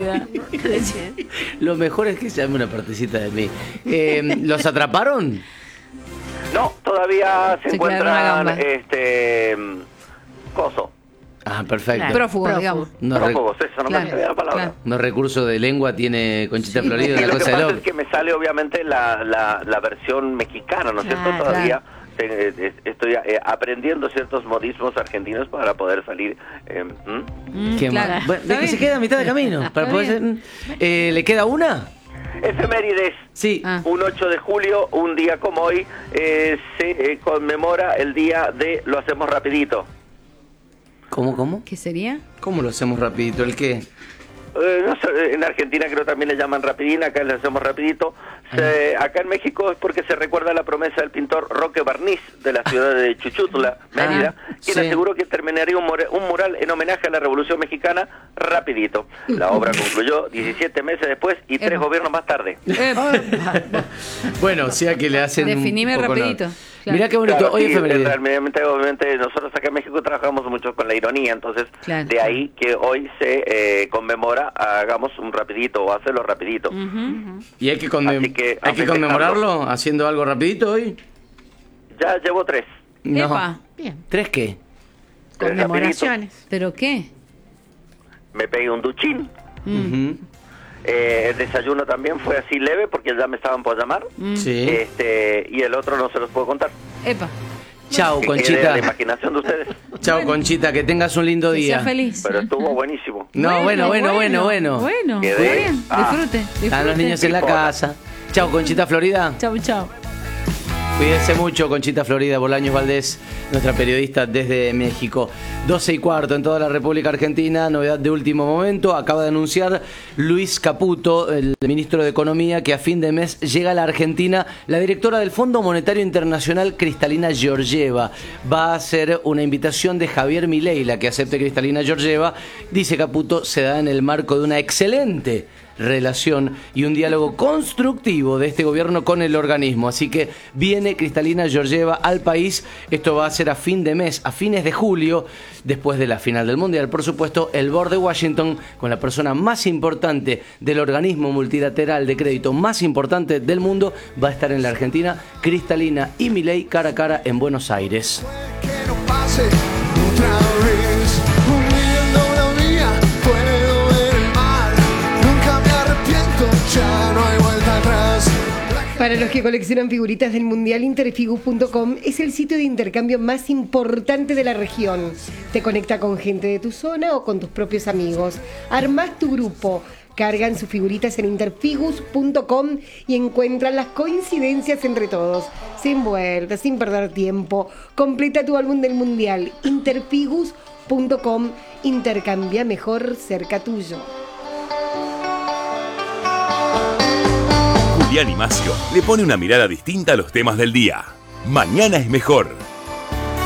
Florida. Lo mejor es que se llame una partecita de mí. ¿Los atraparon? No, todavía se quedaron una encuentran, coso. Ah, perfecto. Claro. Prófugos, digamos. Prófugos, eso, no me salía la palabra. claro. No recurso de lengua tiene Conchita Florida, Y una lo que cosa de pasa loco. es que me sale obviamente la versión mexicana, ¿no es cierto? Claro, Todavía estoy aprendiendo ciertos modismos argentinos para poder salir. Qué claro. mal. Bueno, Está de que se bien. queda a mitad de camino. Para Está poder ¿le queda una? Efemérides. Sí. Un 8 de julio, un día como hoy, se conmemora el día de Lo Hacemos Rapidito. ¿Cómo? ¿Qué sería? ¿Cómo lo hacemos rapidito? ¿El qué? No sé, en Argentina creo también le llaman rapidín, acá le hacemos rapidito. Acá en México es porque se recuerda la promesa del pintor Roque Barniz de la ciudad de Chuchutla, Mérida, quien sí. aseguró que terminaría un mural en homenaje a la Revolución Mexicana rapidito. La obra concluyó 17 meses después y 3 gobiernos más tarde. Bueno, o sea que le hacen Definime un poco rapidito. honor. Claro. Mirá qué bonito. Claro, Hoy sí, es efeméride. realmente, obviamente, nosotros acá en México trabajamos mucho con la ironía, entonces Claro. de ahí que hoy se conmemora, hagamos un rapidito o hacerlo rapidito. ¿Y hay que, Así que, hay que conmemorarlo haciendo algo rapidito hoy? Ya llevo 3. No. Epa. Bien. ¿3 qué? Conmemoraciones. ¿Pero qué? Me pegué un duchín. Ujú. El desayuno también fue así leve porque ya me estaban por llamar. Sí. Y el otro no se los puedo contar. Epa. Chao, Que quede Conchita. a la imaginación de ustedes. Chao, Conchita. Que tengas un lindo Que sea día. feliz. Pero estuvo buenísimo. No, bueno. Bueno, Quedé- muy bien. Ah. Disfrute. Están los niños en la casa. Chao, Conchita Florida. Chau, chau. Cuídense mucho, Conchita Florida, Bolaños Valdés, nuestra periodista desde México. 12:15 en toda la República Argentina, novedad de último momento. Acaba de anunciar Luis Caputo, el ministro de Economía, que a fin de mes llega a la Argentina la directora del Fondo Monetario Internacional, Kristalina Georgieva. Va a ser una invitación de Javier Milei, la que acepte Kristalina Georgieva. Dice Caputo, se da en el marco de una excelente relación y un diálogo constructivo de este gobierno con el organismo. Así que viene Kristalina Georgieva al país. Esto va a ser a fin de mes, a fines de julio, después de la final del Mundial. Por supuesto, el Board de Washington, con la persona más importante del organismo multilateral de crédito más importante del mundo, va a estar en la Argentina. Kristalina y Milei cara a cara en Buenos Aires. Que no pase otra vez, hundiendo la vía, puedo ver el mar, nunca me arrepiento, ya no hay vuelta atrás. Para los que coleccionan figuritas del Mundial, Interfigus.com es el sitio de intercambio más importante de la región. Te conecta con gente de tu zona o con tus propios amigos. Armás tu grupo, cargan sus figuritas en Interfigus.com y encuentran las coincidencias entre todos. Sin vueltas, sin perder tiempo. Completa tu álbum del Mundial. Interfigus.com. Intercambia mejor cerca tuyo. Julián y Macio le pone una mirada distinta a los temas del día. Mañana es mejor.